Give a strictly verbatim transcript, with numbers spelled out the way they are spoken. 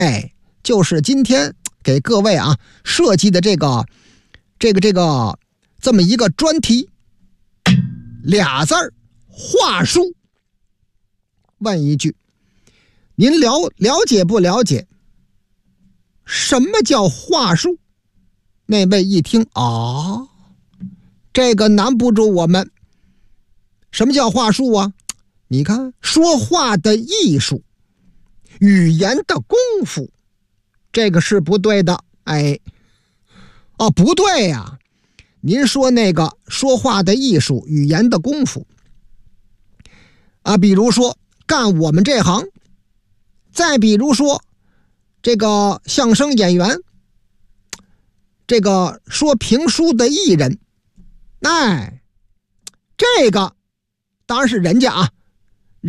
哎，就是今天给各位啊设计的这个这个这个这么一个专题，俩字儿话术。问一句，您了了解不了解什么叫话术？那位一听啊，这个难不住我们。什么叫话术啊？你看，说话的艺术，语言的功夫，这个是不对的。哎，哦，不对呀、啊！您说那个说话的艺术，语言的功夫啊，比如说干我们这行，再比如说这个相声演员，这个说评书的艺人，哎，这个当然是人家啊